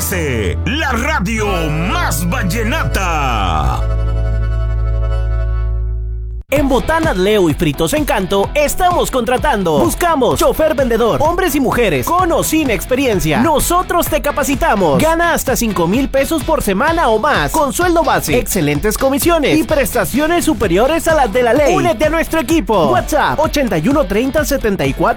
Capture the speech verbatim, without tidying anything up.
S, la radio más vallenata. En Botanas Leo y Fritos Encanto estamos contratando. Buscamos chofer vendedor, hombres y mujeres, con o sin experiencia. Nosotros te capacitamos. Gana hasta cinco mil pesos por semana o más, con sueldo base, excelentes comisiones y prestaciones superiores a las de la ley. Únete a nuestro equipo. WhatsApp ochenta y uno treinta setenta y cuatro